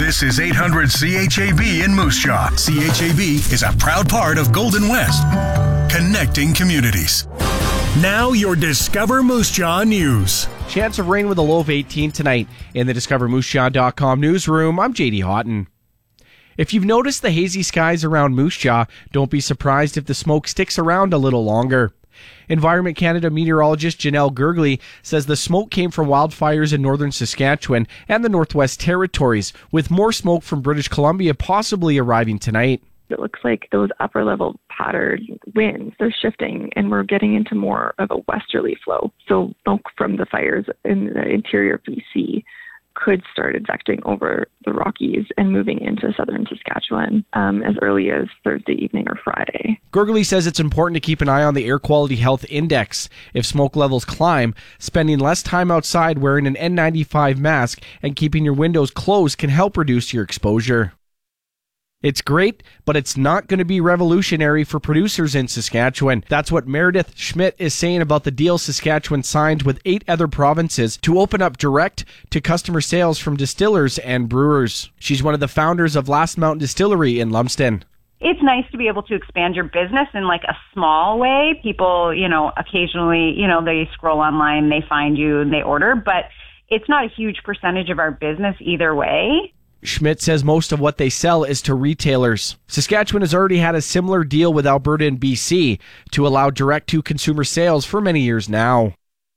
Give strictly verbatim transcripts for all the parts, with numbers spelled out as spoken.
This is eight hundred C H A B in Moose Jaw. C H A B is a proud part of Golden West, connecting communities. Now your Discover Moose Jaw news. Chance of rain with a low of eighteen tonight. In the discover moose jaw dot com newsroom, I'm J D Houghton. If you've noticed the hazy skies around Moose Jaw, don't be surprised if the smoke sticks around a little longer. Environment Canada meteorologist Janelle Gergely says the smoke came from wildfires in northern Saskatchewan and the Northwest Territories, with more smoke from British Columbia possibly arriving tonight. It looks like those upper level pattern winds, they're shifting and we're getting into more of a westerly flow. So smoke from the fires in the interior of B C could start advecting over the Rockies and moving into southern Saskatchewan um, as early as Thursday evening or Friday. Gergely says it's important to keep an eye on the Air Quality Health Index. If smoke levels climb, spending less time outside wearing an N ninety-five mask and keeping your windows closed can help reduce your exposure. It's great, but it's not going to be revolutionary for producers in Saskatchewan. That's what Meredith Schmidt is saying about the deal Saskatchewan signed with eight other provinces to open up direct-to-customer sales from distillers and brewers. She's one of the founders of Last Mountain Distillery in Lumsden. It's nice to be able to expand your business in like a small way. People, you know, occasionally, you know, they scroll online, they find you and they order, but it's not a huge percentage of our business either way. Schmidt says most of what they sell is to retailers. Saskatchewan has already had a similar deal with Alberta and B C to allow direct-to-consumer sales for many years now.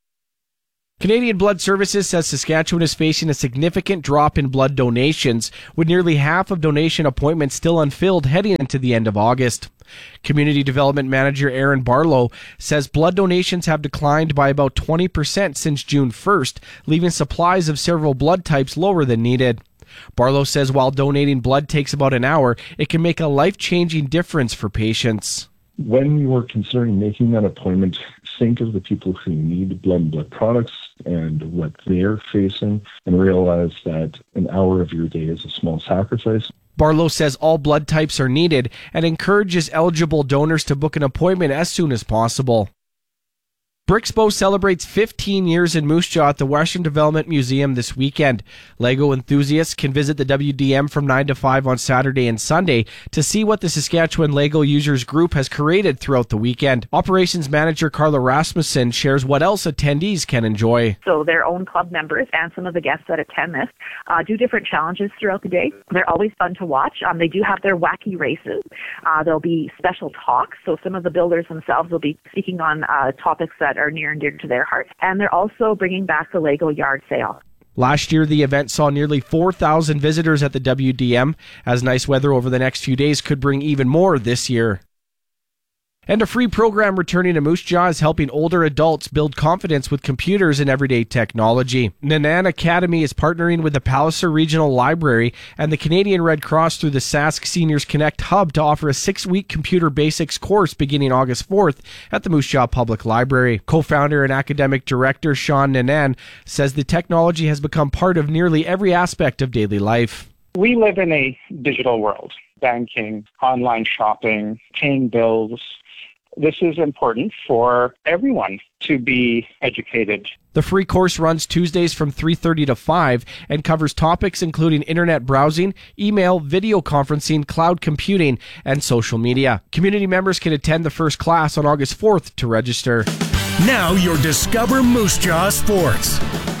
Canadian Blood Services says Saskatchewan is facing a significant drop in blood donations, with nearly half of donation appointments still unfilled heading into the end of August. Community Development Manager Aaron Barlow says blood donations have declined by about twenty percent since June first, leaving supplies of several blood types lower than needed. Barlow says while donating blood takes about an hour, it can make a life-changing difference for patients. When you are considering making that appointment, think of the people who need blood and blood products and what they're facing, and realize that an hour of your day is a small sacrifice. Barlow says all blood types are needed and encourages eligible donors to book an appointment as soon as possible. Brixpo celebrates fifteen years in Moose Jaw at the Western Development Museum this weekend. Lego enthusiasts can visit the W D M from nine to five on Saturday and Sunday to see what the Saskatchewan Lego Users Group has created throughout the weekend. Operations Manager Carla Rasmussen shares what else attendees can enjoy. So their own club members and some of the guests that attend this uh, do different challenges throughout the day. They're always fun to watch. Um, they do have their wacky races. Uh, there'll be special talks. So some of the builders themselves will be speaking on uh, topics that are near and dear to their hearts. And they're also bringing back the Lego yard sale. Last year, the event saw nearly four thousand visitors at the W D M, as nice weather over the next few days could bring even more this year. And a free program returning to Moose Jaw is helping older adults build confidence with computers and everyday technology. Nanan Academy is partnering with the Palliser Regional Library and the Canadian Red Cross through the Sask Seniors Connect Hub to offer a six-week computer basics course beginning August fourth at the Moose Jaw Public Library. Co-founder and academic director Sean Nanan says the technology has become part of nearly every aspect of daily life. We live in a digital world. Banking, online shopping, paying bills. This is important for everyone to be educated. The free course runs Tuesdays from three thirty to five and covers topics including internet browsing, email, video conferencing, cloud computing, and social media. Community members can attend the first class on August fourth to register. Now your Discover Moose Jaw Sports.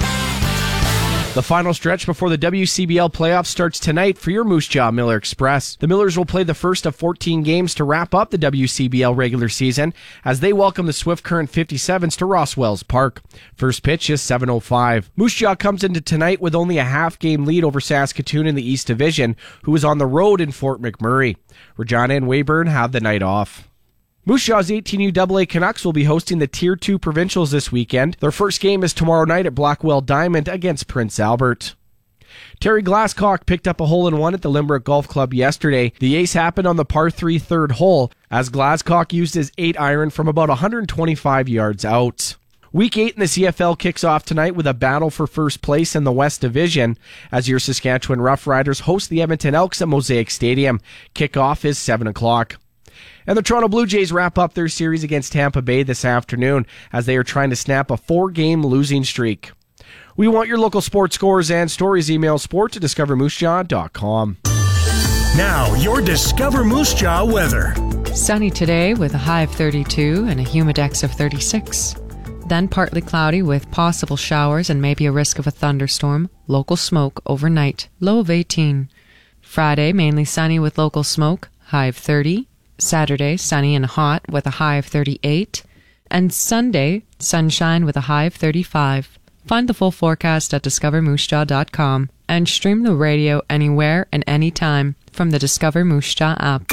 The final stretch before the W C B L playoffs starts tonight for your Moose Jaw Miller Express. The Millers will play the first of fourteen games to wrap up the W C B L regular season as they welcome the Swift Current fifty-sevens to Ross Wells Park. First pitch is seven oh five. Moose Jaw comes into tonight with only a half-game lead over Saskatoon in the East Division, who is on the road in Fort McMurray. Regina and Weyburn have the night off. Moose Jaw's eighteen U A A Canucks will be hosting the Tier two Provincials this weekend. Their first game is tomorrow night at Blackwell Diamond against Prince Albert. Terry Glasscock picked up a hole-in-one at the Limerick Golf Club yesterday. The ace happened on the par three third hole as Glasscock used his eight iron from about one hundred twenty-five yards out. Week eight in the C F L kicks off tonight with a battle for first place in the West Division as your Saskatchewan Roughriders host the Edmonton Elks at Mosaic Stadium. Kickoff is seven o'clock. And the Toronto Blue Jays wrap up their series against Tampa Bay this afternoon as they are trying to snap a four-game losing streak. We want your local sports scores and stories. Email sport at discover moose jaw dot com. Now, your Discover Moose Jaw weather. Sunny today with a high of thirty-two and a humidex of thirty-six. Then partly cloudy with possible showers and maybe a risk of a thunderstorm. Local smoke overnight, low of eighteen. Friday, mainly sunny with local smoke, high of thirty. Saturday, sunny and hot with a high of thirty-eight. And Sunday, sunshine with a high of thirty-five. Find the full forecast at discover moose jaw dot com and stream the radio anywhere and anytime from the Discover Moose Jaw app.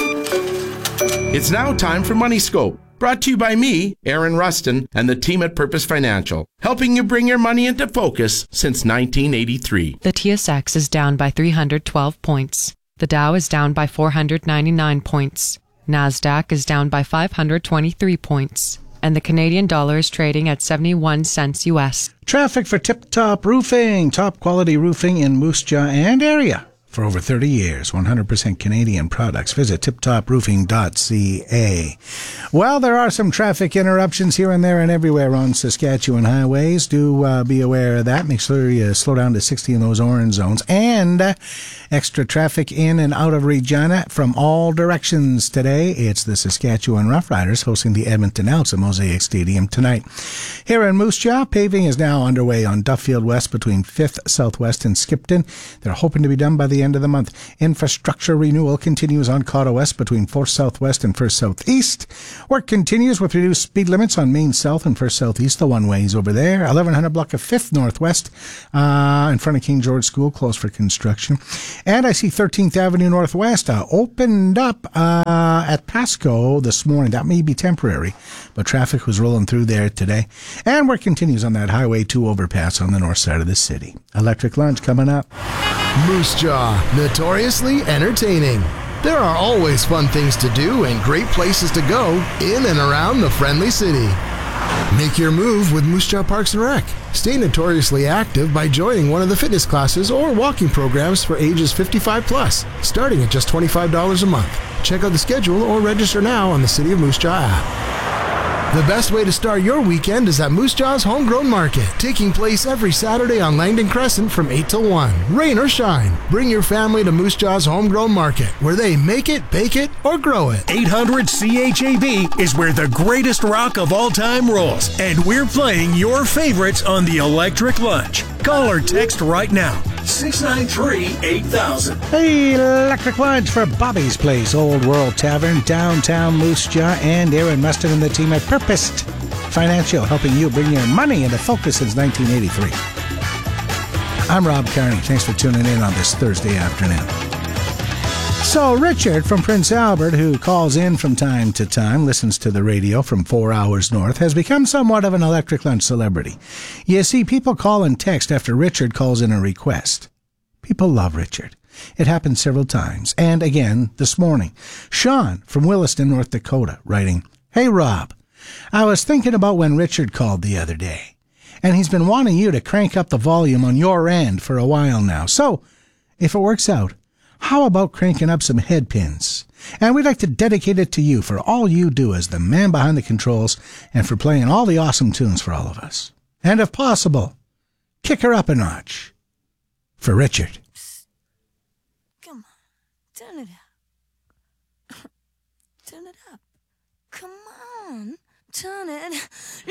It's now time for Money Scope, brought to you by me, Aaron Rustin, and the team at Purpose Financial, helping you bring your money into focus since nineteen eighty-three. The T S X is down by three hundred twelve points. The Dow is down by four hundred ninety-nine points. NASDAQ is down by five hundred twenty-three points. And the Canadian dollar is trading at seventy-one cents U S. Traffic for Tip Top Roofing, top quality roofing in Moose Jaw and area. For over thirty years, one hundred percent Canadian products. Visit tip top roofing dot c a. Well, there are some traffic interruptions here and there and everywhere on Saskatchewan highways. Do uh, be aware of that. Make sure you slow down to sixty in those orange zones. And uh, extra traffic in and out of Regina from all directions today. It's the Saskatchewan Roughriders hosting the Edmonton Elks at Mosaic Stadium tonight. Here in Moose Jaw, paving is now underway on Duffield West between fifth Southwest and Skipton. They're hoping to be done by the end of the month. Infrastructure renewal continues on Cotta West between fourth Southwest and first Southeast. Work continues with reduced speed limits on Main South and first Southeast, the one-ways over there. eleven hundred block of fifth Northwest uh, in front of King George School, closed for construction. And I see thirteenth Avenue Northwest uh, opened up uh, at Pasco this morning. That may be temporary, but traffic was rolling through there today. And work continues on that Highway two overpass on the north side of the city. Electric Lunch coming up. Moose Jaw, notoriously entertaining. There are always fun things to do and great places to go in and around the friendly city. Make your move with Moose Jaw Parks and Rec. Stay notoriously active by joining one of the fitness classes or walking programs for ages fifty-five plus, starting at just twenty-five dollars a month. Check out the schedule or register now on the City of Moose Jaw app. The best way to start your weekend is at Moose Jaw's Homegrown Market, taking place every Saturday on Langdon Crescent from eight till one. Rain or shine, bring your family to Moose Jaw's Homegrown Market, where they make it, bake it, or grow it. eight hundred C H A B is where the greatest rock of all time rolls, and we're playing your favorites on the Electric Lunch. Call or text right now, six nine three, eight thousand. Hey, Electric Lunch for Bobby's Place, Old World Tavern, downtown Moose Jaw, and Aaron Mustin and the team at Purpose Financial, helping you bring your money into focus since nineteen eighty-three. I'm Rob Carney. Thanks for tuning in on this Thursday afternoon. So Richard from Prince Albert, who calls in from time to time, listens to the radio from four hours north, has become somewhat of an Electric Lunch celebrity. You see, people call and text after Richard calls in a request. People love Richard. It happened several times. And again, this morning. Sean from Williston, North Dakota, writing, Hey, Rob, I was thinking about when Richard called the other day, and he's been wanting you to crank up the volume on your end for a while now. So, if it works out, how about cranking up some head pins? And we'd like to dedicate it to you for all you do as the man behind the controls and for playing all the awesome tunes for all of us. And if possible, kick her up a notch. For Richard. Psst. Come on, turn it up. Turn it up. Come on, turn it